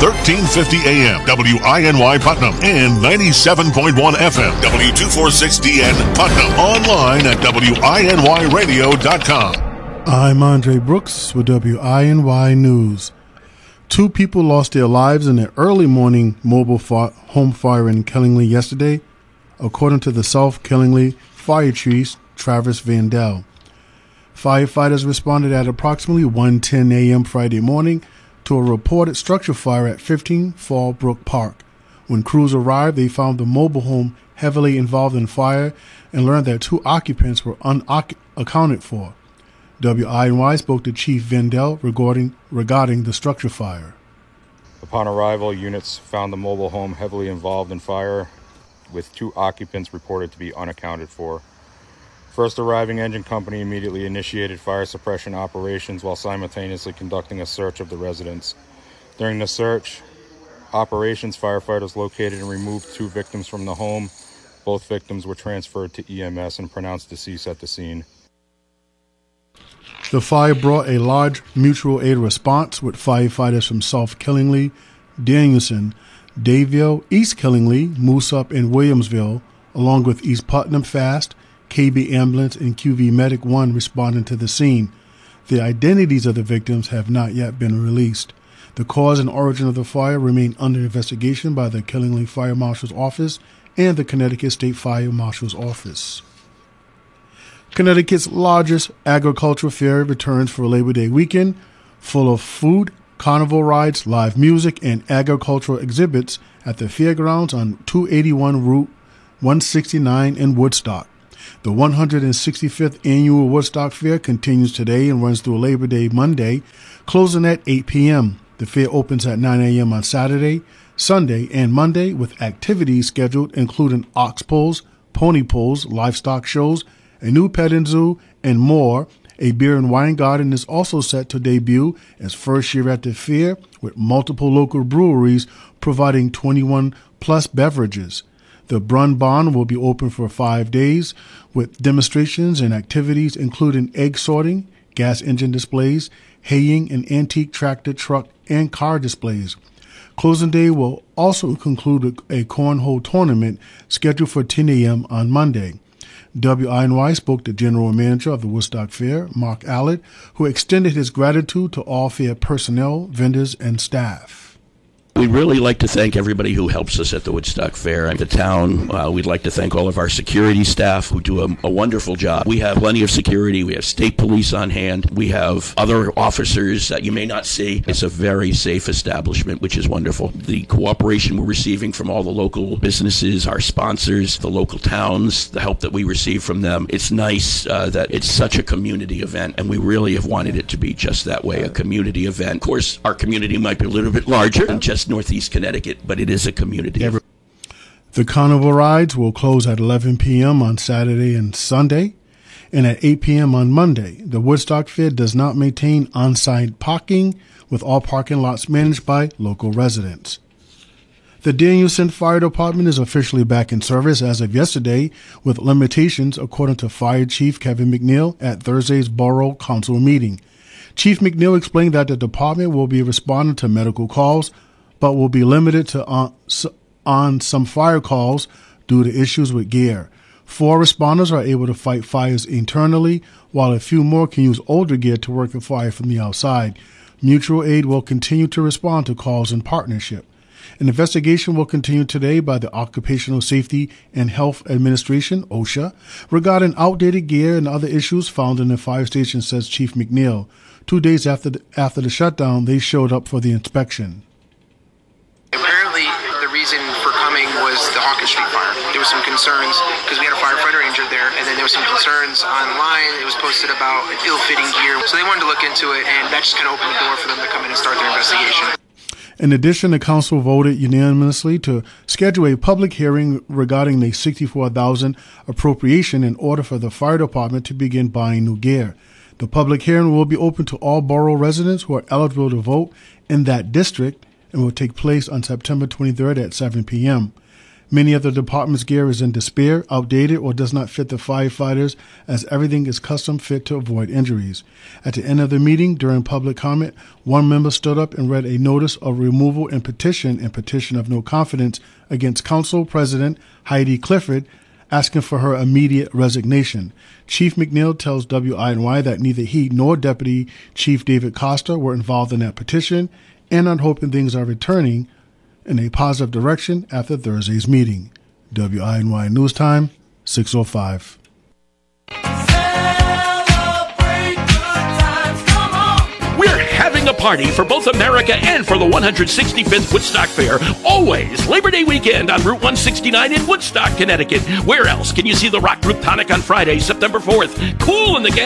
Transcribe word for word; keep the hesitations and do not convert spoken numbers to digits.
thirteen fifty A M, W I N Y Putnam, and ninety-seven point one F M, W two forty-six D N Putnam. Online at W I N Y radio dot com. I'm Andre Brooks with W I N Y News. Two people lost their lives in an early morning mobile fi- home fire in Killingly yesterday, according to the South Killingly Fire Chief, Travis Vandell. Firefighters responded at approximately one ten A M Friday morning to a reported structure fire at fifteen Fallbrook Park. When crews arrived, they found the mobile home heavily involved in fire and learned that two occupants were unaccounted for. W I N Y spoke to Chief Vandell regarding, regarding the structure fire. Upon arrival, units found the mobile home heavily involved in fire, with two occupants reported to be unaccounted for. First arriving engine company immediately initiated fire suppression operations while simultaneously conducting a search of the residence. During the search, operations firefighters located and removed two victims from the home. Both victims were transferred to E M S and pronounced deceased at the scene. The fire brought a large mutual aid response with firefighters from South Killingly, Danielson, Davie, East Killingly, Moosup, and Williamsville, along with East Putnam Fast, K B Ambulance, and Q V Medic one responding to the scene. The identities of the victims have not yet been released. The cause and origin of the fire remain under investigation by the Killingly Fire Marshal's Office and the Connecticut State Fire Marshal's Office. Connecticut's largest agricultural fair returns for Labor Day weekend, full of food, carnival rides, live music, and agricultural exhibits at the fairgrounds on two eighty-one Route one sixty-nine in Woodstock. The one hundred sixty-fifth Annual Woodstock Fair continues today and runs through Labor Day Monday, closing at eight p.m. The fair opens at nine a.m. on Saturday, Sunday, and Monday, with activities scheduled including ox pulls, pony pulls, livestock shows, a new petting zoo, and more. A beer and wine garden is also set to debut as first year at the fair, with multiple local breweries providing twenty-one plus beverages. The Brun Barn will be open for five days with demonstrations and activities including egg sorting, gas engine displays, haying, and antique tractor, truck, and car displays. Closing day will also conclude a cornhole tournament scheduled for ten a.m. on Monday. W I N Y spoke to General Manager of the Woodstock Fair, Mark Allett, who extended his gratitude to all fair personnel, vendors, and staff. We'd really like to thank everybody who helps us at the Woodstock Fair and the town. Uh, we'd like to thank all of our security staff who do a, a wonderful job. We have plenty of security. We have state police on hand. We have other officers that you may not see. It's a very safe establishment, which is wonderful. The cooperation we're receiving from all the local businesses, our sponsors, the local towns, the help that we receive from them. It's nice uh, that it's such a community event, and we really have wanted it to be just that way, a community event. Of course, our community might be a little bit larger than just Northeast Connecticut, but it is a community. The carnival rides will close at eleven p.m. on Saturday and Sunday, and at eight p.m. on Monday. The Woodstock Fair does not maintain on-site parking, with all parking lots managed by local residents. The Danielson Fire Department is officially back in service as of yesterday, with limitations according to Fire Chief Kevin McNeil at Thursday's Borough Council meeting. Chief McNeil explained that the department will be responding to medical calls, but will be limited to on, on some fire calls due to issues with gear. Four responders are able to fight fires internally, while a few more can use older gear to work the fire from the outside. Mutual aid will continue to respond to calls in partnership. An investigation will continue today by the Occupational Safety and Health Administration, OSHA, regarding outdated gear and other issues found in the fire station, says Chief McNeil. Two days after the, after the shutdown, they showed up for the inspection. Apparently, the reason for coming was the Hawkins Street fire. There was some concerns because we had a firefighter injured there, and then there was some concerns online. It was posted about ill-fitting gear. So they wanted to look into it, and that just kind of opened the door for them to come in and start their investigation. In addition, the council voted unanimously to schedule a public hearing regarding the sixty-four thousand dollars appropriation in order for the fire department to begin buying new gear. The public hearing will be open to all borough residents who are eligible to vote in that district and will take place on September twenty-third at seven p.m. Many of the department's gear is in despair, outdated, or does not fit the firefighters, as everything is custom fit to avoid injuries. At the end of the meeting, during public comment, one member stood up and read a notice of removal and petition and petition of no confidence against Council President Heidi Clifford, asking for her immediate resignation. Chief McNeil tells W I N Y that neither he nor Deputy Chief David Costa were involved in that petition, and are hoping things are returning in a positive direction after Thursday's meeting. W I N Y News Time, six oh five. We're having a party for both America and for the one hundred sixty-fifth Woodstock Fair. Always Labor Day weekend on Route one sixty-nine in Woodstock, Connecticut. Where else can you see the Rock Group Tonic on Friday, September fourth? Cool in the Gang